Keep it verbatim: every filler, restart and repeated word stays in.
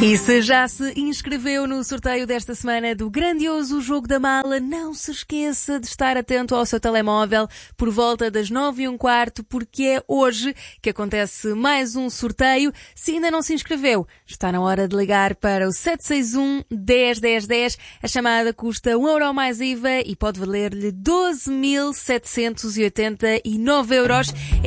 E se já se inscreveu no sorteio desta semana do grandioso Jogo da Mala, não se esqueça de estar atento ao seu telemóvel por volta das nove e um quarto, porque é hoje que acontece mais um sorteio. Se ainda não se inscreveu, está na hora de ligar para o sete seis um, dez, dez, dez. A chamada custa um euro mais I V A e pode valer-lhe doze mil setecentos e oitenta e nove euros.